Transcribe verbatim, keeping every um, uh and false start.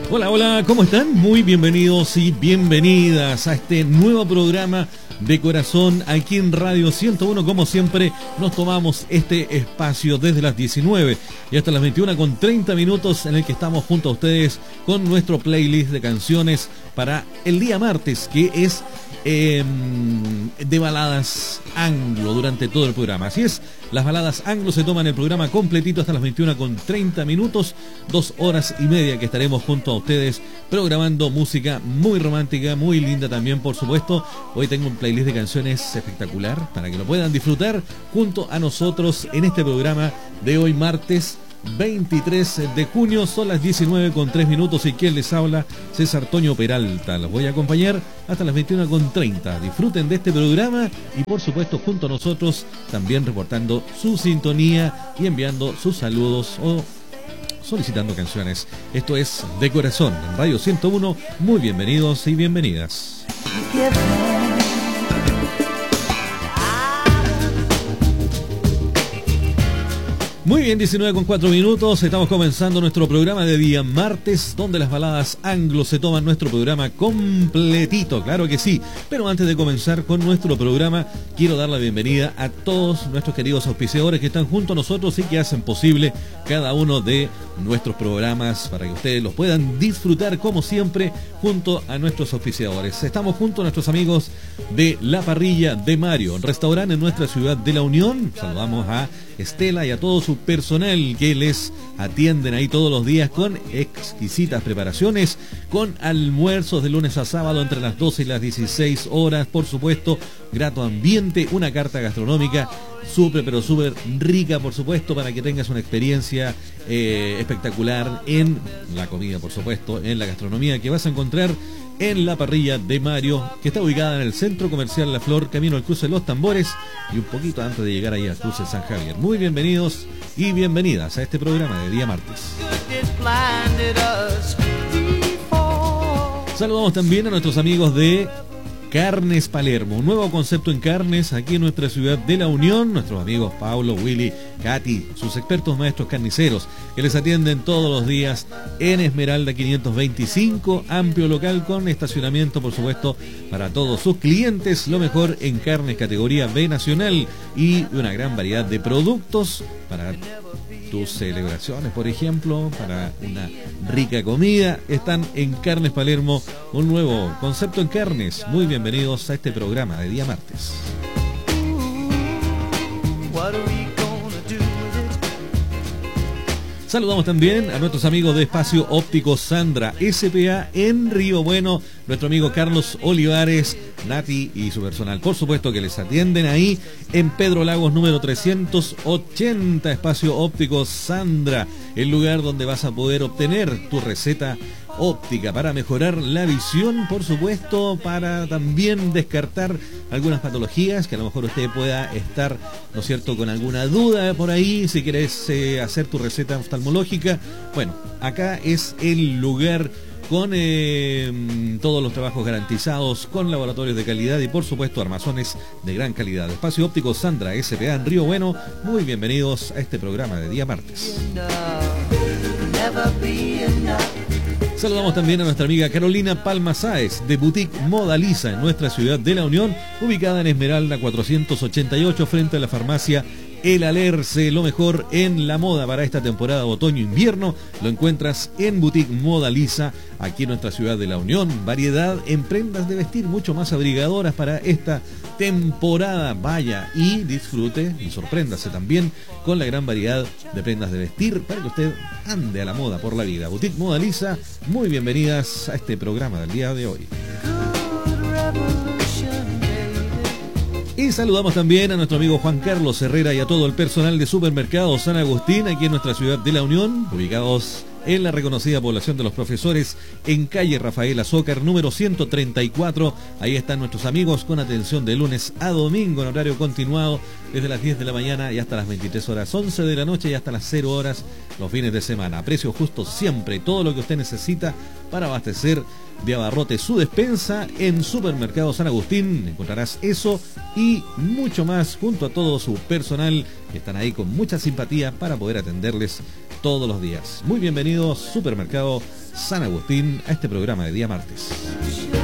Hola, hola, ¿cómo están? Muy bienvenidos y bienvenidas a este nuevo programa de Corazón aquí en Radio ciento uno. Como siempre, nos tomamos este espacio desde las diecinueve y hasta las veintiuna con treinta minutos, en el que estamos junto a ustedes con nuestro playlist de canciones para el día martes, que es eh, de baladas anglo durante todo el programa. Así es, las baladas anglo se toman el programa completito hasta las veintiuna con treinta minutos, dos horas y media que estaremos junto a ustedes programando música muy romántica, muy linda también, por supuesto. Hoy tengo un playlist de canciones espectacular para que lo puedan disfrutar junto a nosotros en este programa de hoy martes veintitrés de junio. Son las diecinueve con tres minutos y quien les habla, César Toño Peralta. Los voy a acompañar hasta las veintiuna con treinta. Disfruten de este programa y por supuesto junto a nosotros también reportando su sintonía y enviando sus saludos o solicitando canciones. Esto es De Corazón en Radio ciento uno. Muy bienvenidos y bienvenidas. Muy bien, diecinueve con cuatro minutos, estamos comenzando nuestro programa de día martes, donde las baladas anglo se toman nuestro programa completito, claro que sí. Pero antes de comenzar con nuestro programa, quiero dar la bienvenida a todos nuestros queridos auspiciadores que están junto a nosotros y que hacen posible cada uno de nuestros programas para que ustedes los puedan disfrutar como siempre junto a nuestros auspiciadores. Estamos junto a nuestros amigos de La Parrilla de Mario, restaurante en nuestra ciudad de La Unión. Saludamos a Estela y a todo su personal que les atienden ahí todos los días con exquisitas preparaciones, con almuerzos de lunes a sábado entre las doce y las dieciséis horas, por supuesto, grato ambiente, una carta gastronómica súper pero súper rica, por supuesto, para que tengas una experiencia eh, espectacular en la comida, por supuesto, en la gastronomía que vas a encontrar en La Parrilla de Mario, que está ubicada en el Centro Comercial La Flor, camino al cruce de Los Tambores y un poquito antes de llegar ahí al cruce de San Javier. Muy bienvenidos y bienvenidas a este programa de día martes. Saludamos también a nuestros amigos de Carnes Palermo, un nuevo concepto en carnes aquí en nuestra ciudad de La Unión. Nuestros amigos Paulo, Willy, Katy, sus expertos maestros carniceros que les atienden todos los días en Esmeralda quinientos veinticinco, amplio local con estacionamiento, por supuesto, para todos sus clientes. Lo mejor en carnes categoría B nacional y una gran variedad de productos para tus celebraciones, por ejemplo, para una rica comida. Están en Carnes Palermo, un nuevo concepto en carnes. Muy bienvenidos a este programa de día martes. Saludamos también a nuestros amigos de Espacio Óptico Sandra S P A en Río Bueno, nuestro amigo Carlos Olivares, Nati y su personal, por supuesto, que les atienden ahí en Pedro Lagos número trescientos ochenta. Espacio Óptico Sandra, el lugar donde vas a poder obtener tu receta óptica para mejorar la visión, por supuesto, para también descartar algunas patologías que a lo mejor usted pueda estar, ¿no es cierto?, con alguna duda por ahí, si querés eh, hacer tu receta oftalmológica. Bueno, acá es el lugar con eh, todos los trabajos garantizados, con laboratorios de calidad y por supuesto armazones de gran calidad. Espacio Óptico Sandra S P A en Río Bueno. Muy bienvenidos a este programa de día martes. Saludamos también a nuestra amiga Carolina Palma Sáez de Boutique Moda Lisa en nuestra ciudad de La Unión, ubicada en Esmeralda cuatrocientos ochenta y ocho frente a la farmacia El Alerce. Lo mejor en la moda para esta temporada otoño-invierno lo encuentras en Boutique Moda Lisa, aquí en nuestra ciudad de La Unión. Variedad en prendas de vestir mucho más abrigadoras para esta temporada. Vaya y disfrute y sorpréndase también con la gran variedad de prendas de vestir para que usted ande a la moda por la vida. Boutique Moda Lisa, muy bienvenidas a este programa del día de hoy. Y saludamos también a nuestro amigo Juan Carlos Herrera y a todo el personal de Supermercado San Agustín, aquí en nuestra ciudad de La Unión, ubicados en la reconocida población de Los Profesores, en calle Rafael Azócar, número ciento treinta y cuatro. Ahí están nuestros amigos con atención de lunes a domingo en horario continuado, desde las diez de la mañana y hasta las veintitrés horas, once de la noche y hasta las cero horas los fines de semana. A precio justo siempre, todo lo que usted necesita para abastecer de abarrote su despensa en Supermercado San Agustín. Encontrarás eso y mucho más junto a todo su personal que están ahí con mucha simpatía para poder atenderles todos los días. Muy bienvenidos, Supermercado San Agustín a este programa de día martes.